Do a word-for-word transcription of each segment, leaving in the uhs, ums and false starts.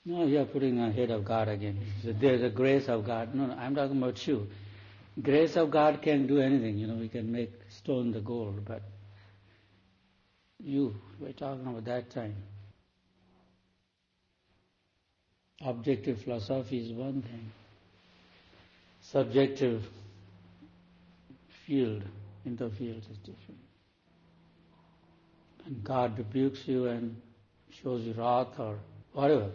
No, you are putting ahead of God again. So there's a grace of God. No, no, I'm talking about you. Grace of God can do anything, you know, we can make stone the gold, but you, we're talking about that time. Objective philosophy is one thing. Subjective field, interfield is different. And God rebukes you and shows you wrath or whatever.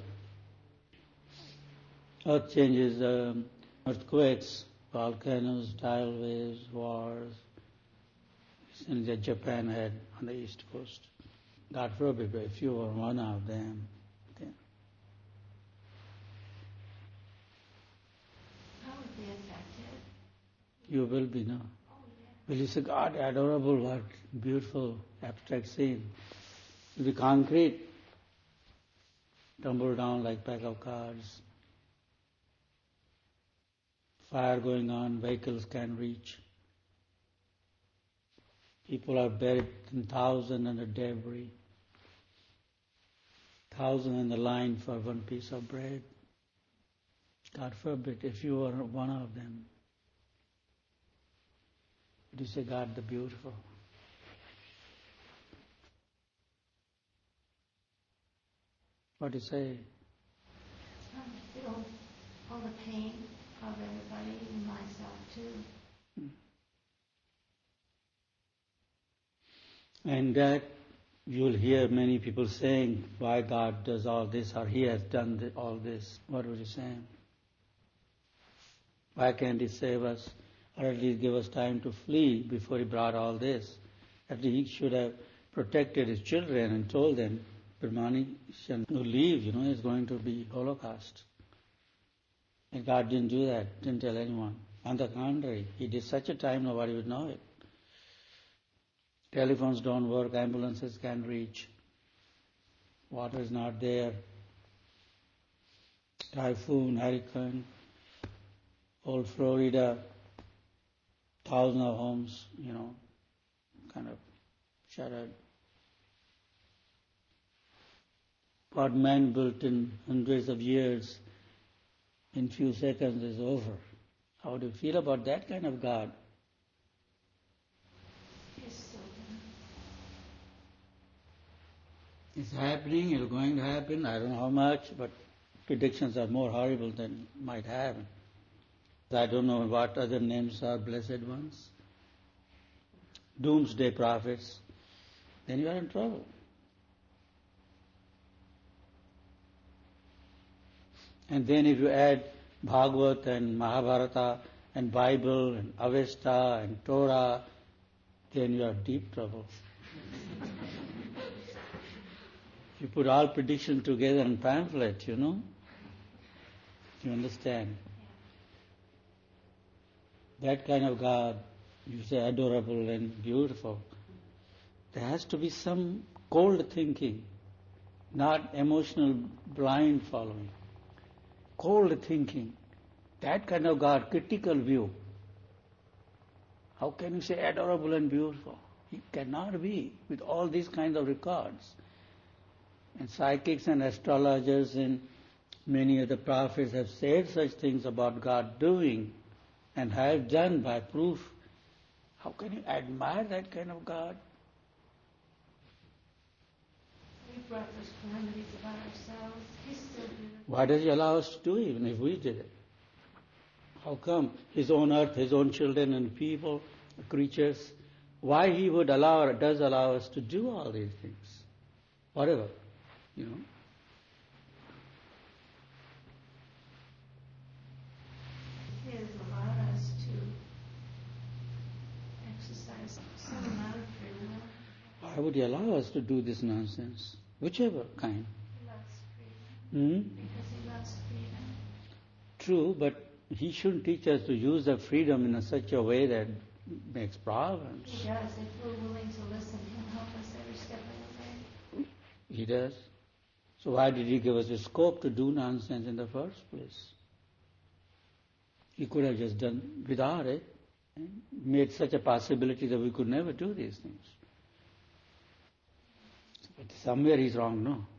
Earth changes, um, earthquakes, volcanoes, tidal waves, wars. Recently Japan had on the east coast. God forbid, if you were one of them, then how would be affected? You will be, no? Oh, yeah. Will you say, God, adorable, what beautiful abstract scene. It will be concrete, tumble down like pack of cards. Fire going on, vehicles can reach. People are buried in thousands under debris. Thousands in the line for one piece of bread. God forbid, if you were one of them. Would you say, God the beautiful? What do you say? I feel all the pain of everybody, and myself too. And that you'll hear many people saying, why God does all this, or He has done th- all this. What would you say? Why can't He save us, or at least give us time to flee before He brought all this? At least He should have protected His children and told them, premonition to leave, you know, it's going to be Holocaust. And God didn't do that, didn't tell anyone. On the contrary, He did such a time nobody would know it. Telephones don't work, ambulances can't reach, water is not there, typhoon, hurricane, old Florida, thousands of homes, you know, kind of shattered. What man built in hundreds of years, in few seconds is over. How do you feel about that kind of God? It's happening, it's going to happen, I don't know how much, but predictions are more horrible than might happen. I don't know what other names are blessed ones. Doomsday prophets. Then you are in trouble. And then if you add Bhagavad and Mahabharata and Bible and Avesta and Torah, then you are in deep trouble. You put all prediction together in pamphlet, you know. You understand? That kind of God, you say adorable and beautiful. There has to be some cold thinking, not emotional blind following. Cold thinking. That kind of God, critical view. How can you say adorable and beautiful? It cannot be with all these kinds of records. And psychics and astrologers and many of the prophets have said such things about God doing and have done by proof. How can you admire that kind of God? We brought those calamities about ourselves. He still did it. Why does He allow us to do it, even if we did it? How come His own earth, His own children and people, creatures, why He would allow or does allow us to do all these things? Whatever. You know. He has allowed us to exercise some amount of free will. Why would He allow us to do this nonsense? Whichever kind. He loves freedom. Hmm? Because He loves freedom. True, but He shouldn't teach us to use the freedom in a such a way that makes problems. He does. If we're willing to listen, He'll help us every step of the way. He does. So why did He give us a scope to do nonsense in the first place? He could have just done without it and made such a possibility that we could never do these things. But somewhere He's wrong, no?